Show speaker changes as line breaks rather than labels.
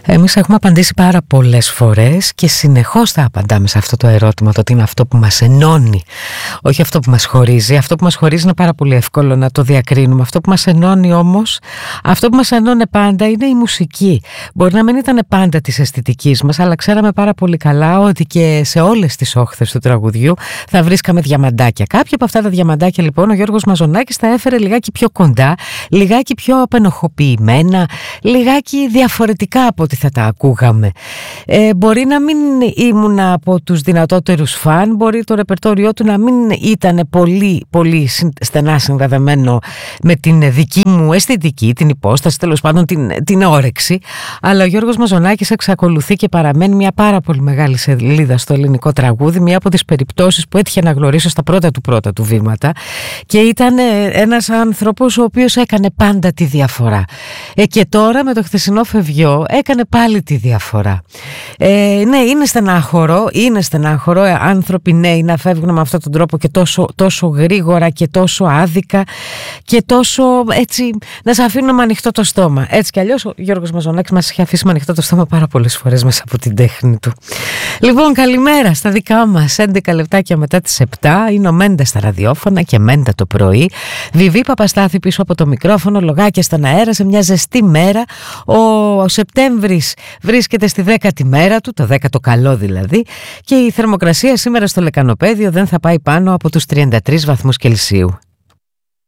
Εμείς έχουμε απαντήσει πάρα πολλές φορές και συνεχώς θα απαντάμε σε αυτό το ερώτημα, το ότι είναι αυτό που μας ενώνει, όχι αυτό που μας χωρίζει. Αυτό που μας χωρίζει είναι πάρα πολύ εύκολο να το διακρίνουμε. Αυτό που μας ενώνει όμως, αυτό που μας ενώνει πάντα είναι η μουσική. Μπορεί να μην ήταν πάντα της αισθητικής μας, αλλά ξέραμε πάρα πολύ καλά ότι και σε όλες τις όχθες του τραγουδιού θα βρίσκαμε διαμαντάκια. Κάποια από αυτά τα διαμαντάκια λοιπόν ο Γιώργος Μαζονάκης τα έφερε λιγάκι πιο κοντά, λιγάκι πιο απενοχοποιημένα, λιγάκι διαφορετικά από ό,τι θα τα ακούγαμε. Μπορεί να μην ήμουν από τους δυνατότερους φαν, μπορεί το ρεπερτόριό του να μην ήταν πολύ, πολύ στενά συνδεδεμένο με την δική μου αισθητική, την υπόσταση, τέλος πάντων την όρεξη, αλλά ο Γιώργος Μαζονάκης εξακολουθεί και παραμένει μια πάρα πολύ μεγάλη σελίδα στο ελληνικό τραγούδι, μια από τις περιπτώσεις που έτυχε να γνωρίσω στα πρώτα του βήματα, και ήταν ένας άνθρωπος ο οποίος έκανε πάντα τη διαφορά. Και τώρα με το χθεσινό φευγιό έκανε πάλι τη διαφορά. Ναι, είναι στενάχωρο άνθρωποι νέοι να φεύγουν με αυτόν τον τρόπο και τόσο γρήγορα και τόσο άδικα και τόσο έτσι να σε αφήνουν με ανοιχτό το στόμα. Έτσι κι αλλιώς ο Γιώργος Μαζονάκης μας έχει αφήσει με ανοιχτό το στόμα πάρα πολλές φορές μέσα από την τέχνη του. Λοιπόν, καλημέρα στα δικά μας. 11 λεπτάκια μετά τις 7 είναι ο Μέντα στα ραδιόφωνα και Μέντα το πρωί. Βιβί Παπαστάθη πίσω από το μικρόφωνο, λογάκια στον αέρα σε μια ζεστή μέρα. Ο Σεπτέμβρης βρίσκεται στη 10η μέρα του, το 10ο καλό δηλαδή, και η θερμοκρασία σήμερα στο Λεκανοπέδιο δεν θα πάει πάνω από τους 33 βαθμούς Κελσίου.